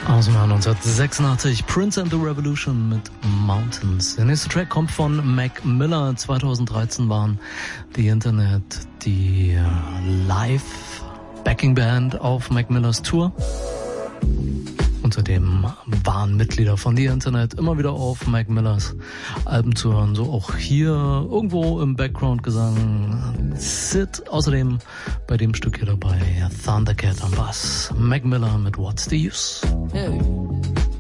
Aus dem Jahr 1986, Prince and the Revolution mit Mountains. Der nächste Track kommt von Mac Miller. 2013 waren The Internet die Live-Backing-Band auf Mac Millers Tour. Und seitdem waren Mitglieder von The Internet immer wieder auf Mac Millers Alben zu hören. So auch hier irgendwo im Background-Gesang Sid. Außerdem bei dem Stück hier dabei Thundercat am Bass. Mac Miller mit What's the Use? Hey.